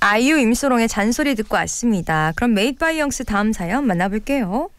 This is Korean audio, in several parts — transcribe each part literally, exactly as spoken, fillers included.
아이유 임수롱의 잔소리 듣고 왔습니다. 그럼 메이드 바이 영스 다음 사연 만나볼게요.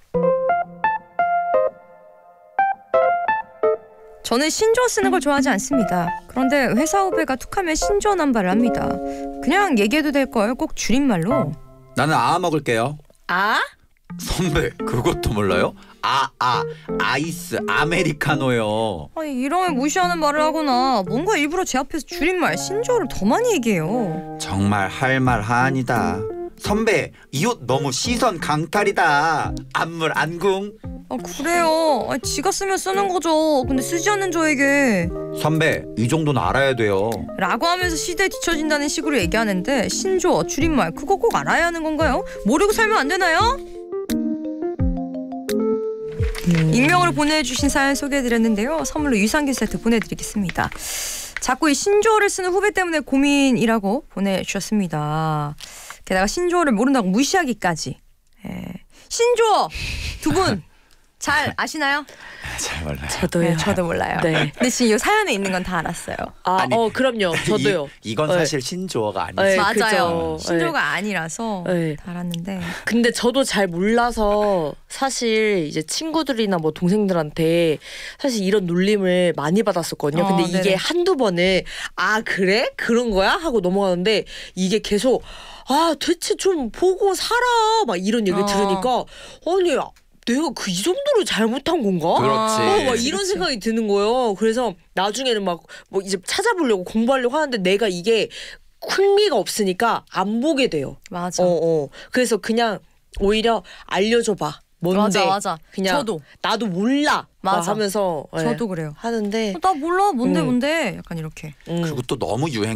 저는 신조어 쓰는 걸 좋아하지 않습니다. 그런데 회사 후배가 툭하면 신조어 남발을 합니다. 그냥 얘기해도 될 걸 꼭 줄임말로. 나는 아 먹을게요. 아? 선배 그것도 몰라요? 아, 아, 아이스 아메리카노요. 아니, 이런 걸 무시하는 말을 하거나 뭔가 일부러 제 앞에서 줄임말 신조어를 더 많이 얘기해요. 정말 할 말 하니다. 선배 이 옷 너무 시선 강탈이다. 안물 안궁. 아 그래요. 아, 지가 쓰면 쓰는 거죠. 근데 쓰지 않는 저에게 선배 이 정도는 알아야 돼요. 라고 하면서 시대에 뒤처진다는 식으로 얘기하는데 신조어 줄임말 그거 꼭 알아야 하는 건가요? 모르고 살면 안 되나요? 음. 익명으로 보내주신 사연 소개해드렸는데요. 선물로 유산균 세트 보내드리겠습니다. 자꾸 이 신조어를 쓰는 후배 때문에 고민이라고 보내주셨습니다. 게다가 신조어를 모른다고 무시하기까지. 예. 신조어 두 분 잘 아시나요? 잘 몰라요. 저도요. 네, 저도 몰라요. 네. 근데 지금 이 사연에 있는 건 다 알았어요. 아, 아니, 어 그럼요. 저도요. 이, 이건 네. 사실 신조어가 아니지. 네, 맞아요. 그죠. 신조어가 아니라서 네. 다 알았는데. 근데 저도 잘 몰라서 사실 이제 친구들이나 뭐 동생들한테 사실 이런 놀림을 많이 받았었거든요. 어, 근데 네네. 이게 한두 번을 아 그래? 그런 거야? 하고 넘어가는데 이게 계속 아 대체 좀 보고 살아 막 이런 얘기를 어. 들으니까 아니 내가 그 이 정도로 잘못한 건가? 그렇지. 어, 막 그치, 이런 그치. 생각이 드는 거예요. 그래서 나중에는 막 뭐 이제 찾아보려고 공부하려고 하는데 내가 이게 흥미가 없으니까 안 보게 돼요. 맞아. 어, 어. 그래서 그냥 오히려 알려줘봐. 뭔데? 맞아 맞아. 그냥 저도 나도 몰라. 맞아. 하면서 예, 저도 그래요. 하는데 어, 나 몰라 뭔데 음. 뭔데 약간 이렇게. 음. 그리고 또 너무 유행